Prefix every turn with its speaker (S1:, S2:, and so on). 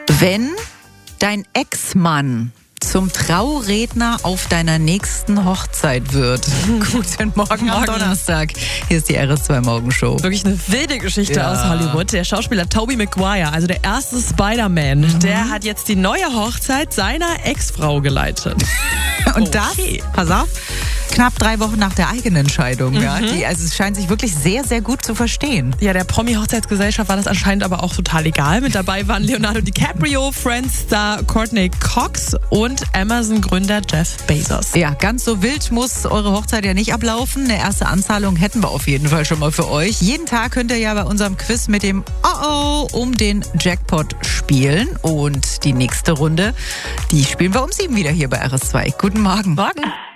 S1: Wenn dein Ex-Mann zum Trauredner auf deiner nächsten Hochzeit wird. Guten Morgen am Donnerstag. Hier ist die RS2 Morgenshow.
S2: Wirklich eine wilde Geschichte aus Hollywood. Der Schauspieler Tobey Maguire, also der erste Spider-Man, der hat jetzt die neue Hochzeit seiner Ex-Frau geleitet.
S1: Und das, pass auf, knapp 3 Wochen nach der eigenen Scheidung. Ja, also es scheint sich wirklich sehr, sehr gut zu verstehen.
S2: Ja, der Promi-Hochzeitsgesellschaft war das anscheinend aber auch total egal. Mit dabei waren Leonardo DiCaprio, Friends-Star Courtney Cox und Amazon-Gründer Jeff Bezos.
S1: Ja, ganz so wild muss eure Hochzeit ja nicht ablaufen. Eine erste Anzahlung hätten wir auf jeden Fall schon mal für euch. Jeden Tag könnt ihr ja bei unserem Quiz mit dem Oh-Oh um den Jackpot spielen. Und die nächste Runde, die spielen wir um 7 wieder hier bei RS2. Guten Morgen.
S2: Morgen.